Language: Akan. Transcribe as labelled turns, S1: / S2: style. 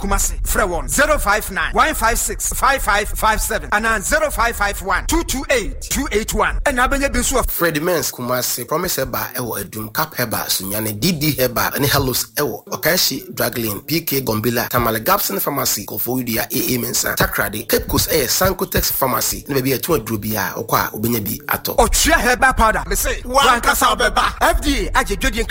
S1: Kumasi. Frewon 059 156 5557 and 0551 228 281. And Abenye Bisu
S2: Freddie Mens Kumasi promise Heba Ewo Edum Cap Heba Sunyane DD Heba and Hellos Ewo Okashi Draglin PK Gombila Tamale Gapson Pharmacy Kofoidia AA Mensa Takrade Cape Coast Air Sankotex Pharmacy maybe a 2 drubia okwa obenye bi ato
S1: Ochia Heba powder me say one kasa beba FDA aje jodi